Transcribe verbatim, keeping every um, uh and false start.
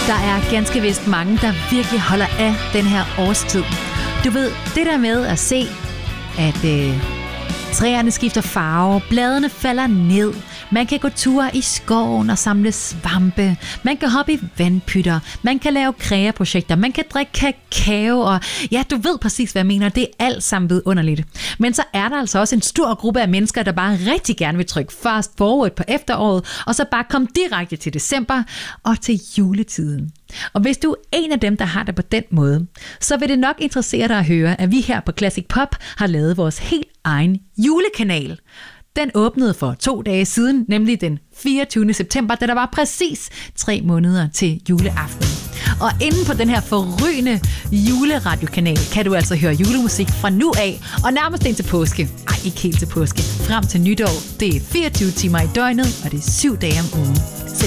Der er ganske vist mange, der virkelig holder af den her årstid. Du ved, det der med at se, at øh, træerne skifter farve, bladene falder ned, man kan gå ture i skoven og samle svampe, man kan hoppe i vandpytter, man kan lave kreaprojekter, man kan drikke kakao, og ja, du ved præcis, hvad jeg mener, det er alt sammen vidunderligt. Men så er der altså også en stor gruppe af mennesker, der bare rigtig gerne vil trykke fast forward på efteråret, og så bare komme direkte til december og til juletiden. Og hvis du er en af dem, der har det på den måde, så vil det nok interessere dig at høre, at vi her på Classic Pop har lavet vores helt egen julekanal. Den åbnede for to dage siden, nemlig den fireogtyvende september, da der var præcis tre måneder til juleaften. Og inden på den her forrygende juleradiokanal kan du altså høre julemusik fra nu af, og nærmest ind til påske. Ej, ikke helt til påske. Frem til nytår. Det er fireogtyve timer i døgnet, og det er syv dage om ugen. Så